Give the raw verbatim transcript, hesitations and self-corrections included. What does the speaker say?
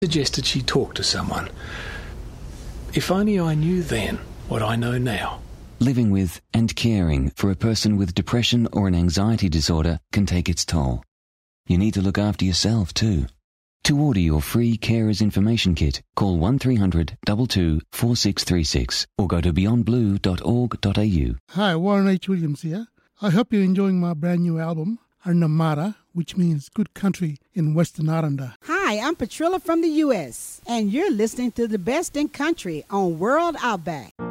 suggested she talk to someone. If only I knew then what I know now. Living with and caring for a person with depression or an anxiety disorder can take its toll. You need to look after yourself too. To order your free Carers Information Kit, call one three hundred two two four six three six or go to beyond blue dot org dot a u. Hi, Warren H. Williams here. I hope you're enjoying my brand new album, Arnamara, which means good country in Western Aranda. Hi, I'm Patrilla from the U S, and you're listening to the best in country on World Outback.